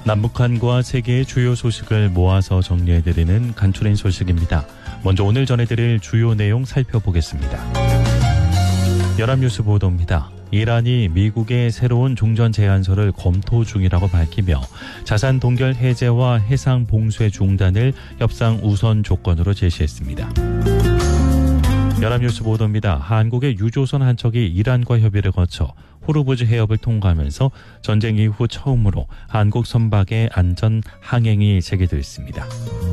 남북한과 세계의 주요 소식을 모아서 정리해드리는 간추린 소식입니다. 먼저 오늘 전해드릴 주요 내용 살펴보겠습니다. 연합뉴스 보도입니다. 이란이 미국의 새로운 종전 제안서를 검토 중이라고 밝히며 자산 동결 해제와 해상 봉쇄 중단을 협상 우선 조건으로 제시했습니다. 연합뉴스 보도입니다. 한국의 유조선 한 척이 이란과 협의를 거쳐 호르무즈 해협을 통과하면서 전쟁 이후 처음으로 한국 선박의 안전 항행이 재개됐습니다.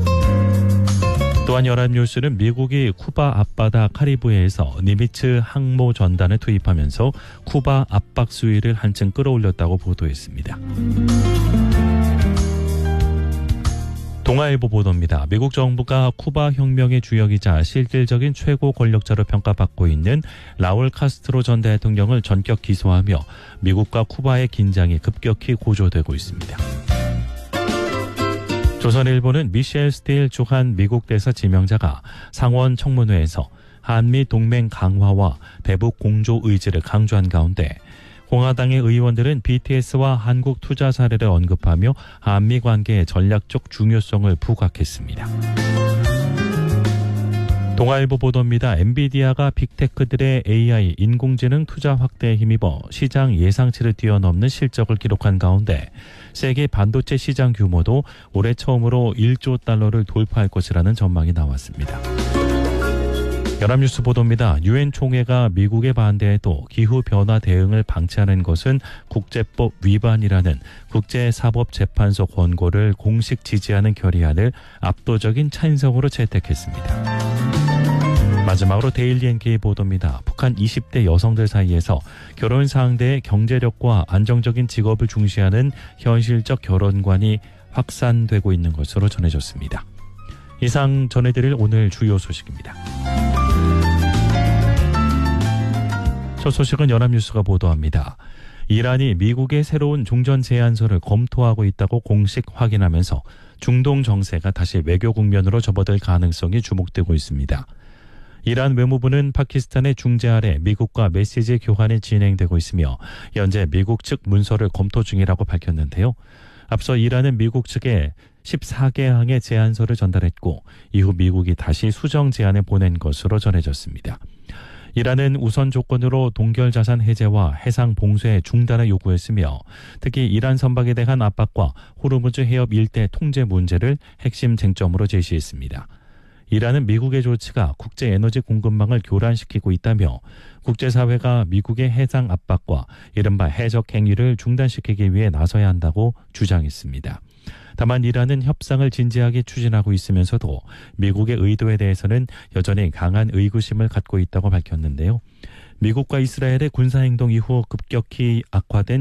또한 연합뉴스는 미국이 쿠바 앞바다 카리브해에서 니미츠 항모 전단을 투입하면서 쿠바 압박 수위를 한층 끌어올렸다고 보도했습니다. 동아일보 보도입니다. 미국 정부가 쿠바 혁명의 주역이자 실질적인 최고 권력자로 평가받고 있는 라울 카스트로 전 대통령을 전격 기소하며 미국과 쿠바의 긴장이 급격히 고조되고 있습니다. 조선일보는 미셸 스틸 주한 미국 대사 지명자가 상원 청문회에서 한미 동맹 강화와 대북 공조 의지를 강조한 가운데 공화당의 의원들은 BTS와 한국 투자 사례를 언급하며 한미 관계의 전략적 중요성을 부각했습니다. 동아일보 보도입니다. 엔비디아가 빅테크들의 AI 인공지능 투자 확대에 힘입어 시장 예상치를 뛰어넘는 실적을 기록한 가운데 세계 반도체 시장 규모도 올해 처음으로 1조 달러를 돌파할 것이라는 전망이 나왔습니다. 연합뉴스 보도입니다. 유엔 총회가 미국의 반대에도 기후변화 대응을 방치하는 것은 국제법 위반이라는 국제사법재판소 권고를 공식 지지하는 결의안을 압도적인 찬성으로 채택했습니다. 마지막으로 데일리 NK 보도입니다. 북한 20대 여성들 사이에서 결혼 상대의 경제력과 안정적인 직업을 중시하는 현실적 결혼관이 확산되고 있는 것으로 전해졌습니다. 이상 전해드릴 오늘 주요 소식입니다. 첫 소식은 연합뉴스가 보도합니다. 이란이 미국의 새로운 종전 제안서를 검토하고 있다고 공식 확인하면서 중동 정세가 다시 외교 국면으로 접어들 가능성이 주목되고 있습니다. 이란 외무부는 파키스탄의 중재 아래 미국과 메시지 교환이 진행되고 있으며 현재 미국 측 문서를 검토 중이라고 밝혔는데요. 앞서 이란은 미국 측에 14개 항의 제안서를 전달했고 이후 미국이 다시 수정 제안을 보낸 것으로 전해졌습니다. 이란은 우선 조건으로 동결 자산 해제와 해상 봉쇄 중단을 요구했으며 특히 이란 선박에 대한 압박과 호르무즈 해협 일대 통제 문제를 핵심 쟁점으로 제시했습니다. 이란은 미국의 조치가 국제 에너지 공급망을 교란시키고 있다며 국제사회가 미국의 해상 압박과 이른바 해적 행위를 중단시키기 위해 나서야 한다고 주장했습니다. 다만 이란은 협상을 진지하게 추진하고 있으면서도 미국의 의도에 대해서는 여전히 강한 의구심을 갖고 있다고 밝혔는데요. 미국과 이스라엘의 군사행동 이후 급격히 악화된